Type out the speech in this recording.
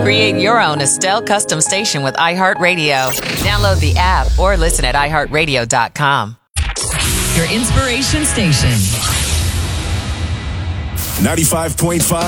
Create your own Estelle custom station with iHeartRadio. Download the app or listen at iHeartRadio.com. Your inspiration station. 95.5